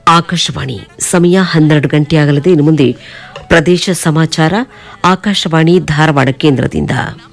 ಆಕಾಶವಾಣಿ ಸಮಯ 12 ಗಂಟೆಯಾಗಲಿದೆ. ಇನ್ನು ಮುಂದೆ ಪ್ರದೇಶ ಸಮಾಚಾರ ಆಕಾಶವಾಣಿ ಧಾರವಾಡ ಕೇಂದ್ರದಿಂದ.